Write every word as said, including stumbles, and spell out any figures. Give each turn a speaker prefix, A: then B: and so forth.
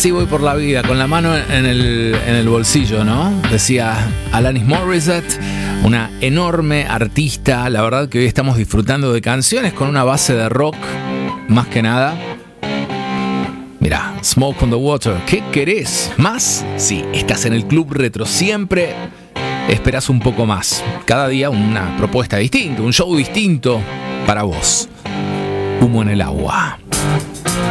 A: Así voy por la vida, con la mano en el, en el bolsillo, ¿no? Decía Alanis Morissette, una enorme artista. La verdad que hoy estamos disfrutando de canciones con una base de rock, más que nada. Mirá, Smoke on the Water. ¿Qué querés? ¿Más? Sí, estás en el Club Retro. Siempre esperás un poco más. Cada día una propuesta distinta, un show distinto para vos. Humo en el agua.